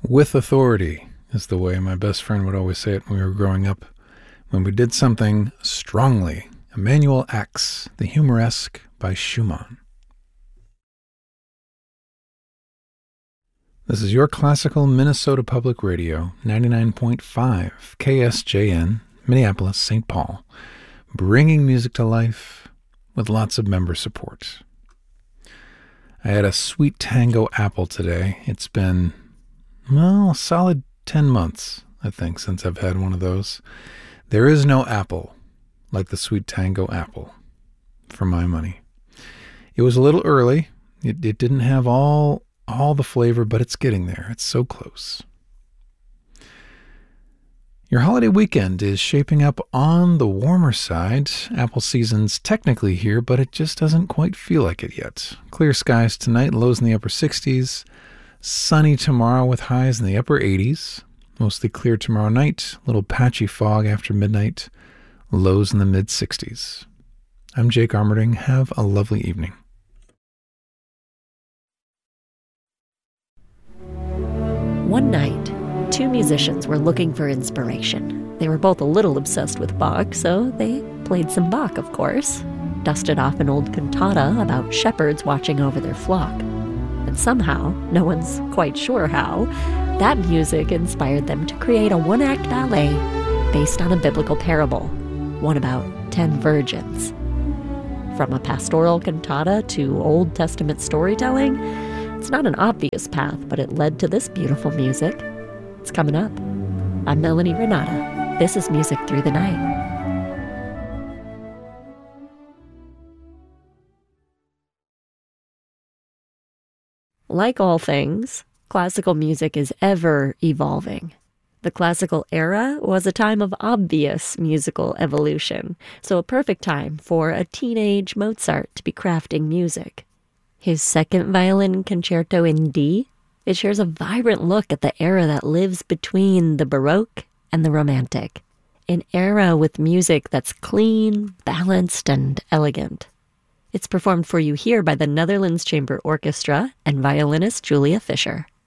With authority is the way my best friend would always say it when we were growing up. When we did something strongly. Emmanuel Ax, The Humoresque by Schumann. This is your classical Minnesota Public Radio, 99.5 KSJN, Minneapolis, St. Paul, bringing music to life with lots of member support. I had a sweet tango apple today. It's been, a solid 10 months, I think, since I've had one of those. There is no apple like the sweet tango apple, for my money. It was a little early. It didn't have all the flavor, but it's getting there. It's so close. Your holiday weekend is shaping up on the warmer side. Apple season's technically here, but it just doesn't quite feel like it yet. Clear skies tonight, lows in the upper 60s. Sunny tomorrow with highs in the upper 80s. Mostly clear tomorrow night. Little patchy fog after midnight. Lows in the mid 60s. I'm Jake Armerding. Have a lovely evening. One night, two musicians were looking for inspiration. They were both a little obsessed with Bach, so they played some Bach, of course, dusted off an old cantata about shepherds watching over their flock. And somehow, no one's quite sure how, that music inspired them to create a one-act ballet based on a biblical parable, one about 10 virgins. From a pastoral cantata to Old Testament storytelling, it's not an obvious path, but it led to this beautiful music. It's coming up. I'm Melanie Renata. This is Music Through the Night. Like all things, classical music is ever evolving. The classical era was a time of obvious musical evolution, so a perfect time for a teenage Mozart to be crafting music. His second violin concerto in D, it shares a vibrant look at the era that lives between the Baroque and the Romantic, an era with music that's clean, balanced, and elegant. It's performed for you here by the Netherlands Chamber Orchestra and violinist Julia Fischer.